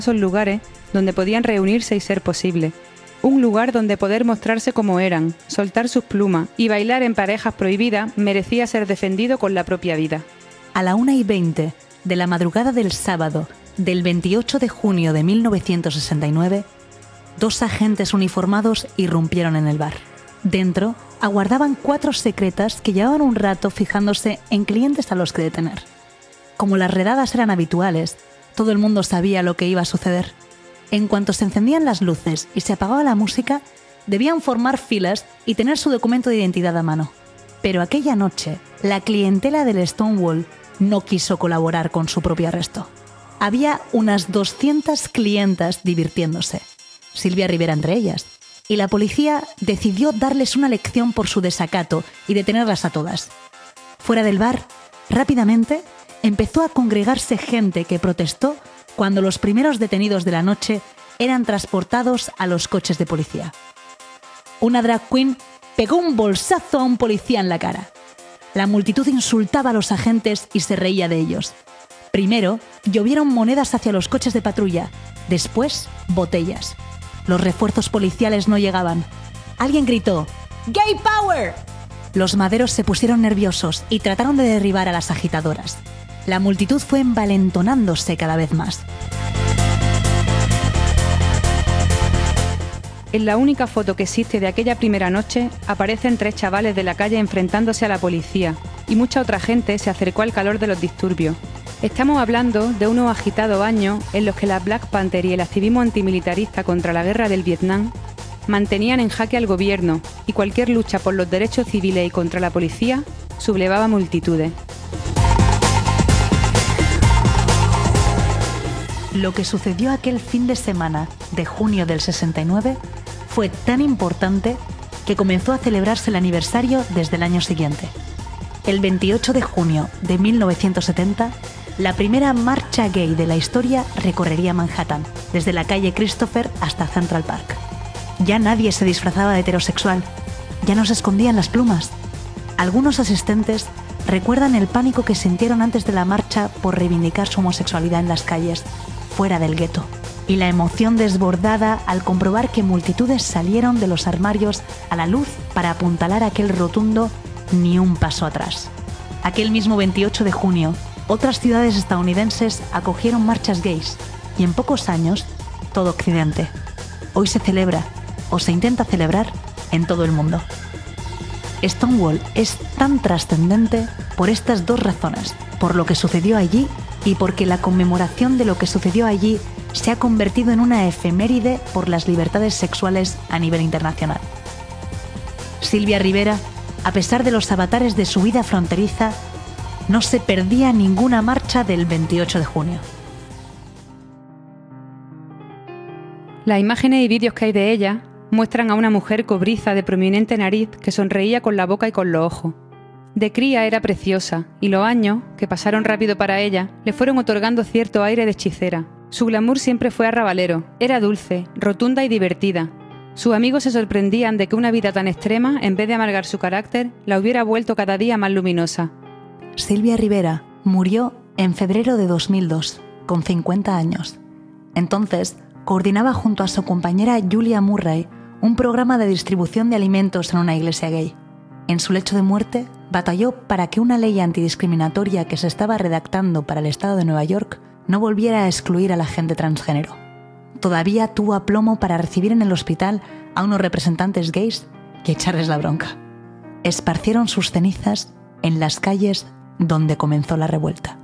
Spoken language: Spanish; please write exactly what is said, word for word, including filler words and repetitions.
esos lugares donde podían reunirse y ser posible. Un lugar donde poder mostrarse como eran, soltar sus plumas y bailar en parejas prohibidas merecía ser defendido con la propia vida. A la una y veinte de la madrugada del sábado del veintiocho de junio de mil novecientos sesenta y nueve, dos agentes uniformados irrumpieron en el bar. Dentro aguardaban cuatro secretas que llevaban un rato fijándose en clientes a los que detener. Como las redadas eran habituales, todo el mundo sabía lo que iba a suceder. En cuanto se encendían las luces y se apagaba la música, debían formar filas y tener su documento de identidad a mano. Pero aquella noche, la clientela del Stonewall no quiso colaborar con su propio arresto. Había unas doscientas clientas divirtiéndose, Silvia Rivera entre ellas, y la policía decidió darles una lección por su desacato y detenerlas a todas. Fuera del bar, rápidamente, empezó a congregarse gente que protestó cuando los primeros detenidos de la noche eran transportados a los coches de policía. Una drag queen pegó un bolsazo a un policía en la cara. La multitud insultaba a los agentes y se reía de ellos. Primero, llovieron monedas hacia los coches de patrulla, después, botellas. Los refuerzos policiales no llegaban. Alguien gritó, ¡Gay Power! Los maderos se pusieron nerviosos y trataron de derribar a las agitadoras. La multitud fue envalentonándose cada vez más. En la única foto que existe de aquella primera noche, aparecen tres chavales de la calle enfrentándose a la policía, y mucha otra gente se acercó al calor de los disturbios. Estamos hablando de unos agitados años en los que la Black Panther y el activismo antimilitarista contra la guerra del Vietnam mantenían en jaque al gobierno, y cualquier lucha por los derechos civiles y contra la policía sublevaba multitudes. Lo que sucedió aquel fin de semana de junio del sesenta y nueve fue tan importante que comenzó a celebrarse el aniversario desde el año siguiente. El veintiocho de junio de mil novecientos setenta, la primera marcha gay de la historia recorrería Manhattan, desde la calle Christopher hasta Central Park. Ya nadie se disfrazaba de heterosexual, ya no se escondían las plumas. Algunos asistentes recuerdan el pánico que sintieron antes de la marcha por reivindicar su homosexualidad en las calles, fuera del gueto, y la emoción desbordada al comprobar que multitudes salieron de los armarios a la luz para apuntalar aquel rotundo ni un paso atrás. Aquel mismo veintiocho de junio, otras ciudades estadounidenses acogieron marchas gays, y en pocos años, todo Occidente. Hoy se celebra, o se intenta celebrar, en todo el mundo. Stonewall es tan trascendente por estas dos razones, por lo que sucedió allí y porque la conmemoración de lo que sucedió allí se ha convertido en una efeméride por las libertades sexuales a nivel internacional. Silvia Rivera, a pesar de los avatares de su vida fronteriza, no se perdía ninguna marcha del veintiocho de junio. Las imágenes y vídeos que hay de ella muestran a una mujer cobriza de prominente nariz que sonreía con la boca y con los ojos. De cría era preciosa, y los años, que pasaron rápido para ella, le fueron otorgando cierto aire de hechicera. Su glamour siempre fue arrabalero, era dulce, rotunda y divertida. Sus amigos se sorprendían de que una vida tan extrema, en vez de amargar su carácter, la hubiera vuelto cada día más luminosa. Silvia Rivera murió en febrero de dos mil dos, con cincuenta años. Entonces, coordinaba junto a su compañera Julia Murray un programa de distribución de alimentos en una iglesia gay. En su lecho de muerte, batalló para que una ley antidiscriminatoria que se estaba redactando para el estado de Nueva York no volviera a excluir a la gente transgénero. Todavía tuvo aplomo para recibir en el hospital a unos representantes gays y echarles la bronca. Esparcieron sus cenizas en las calles donde comenzó la revuelta.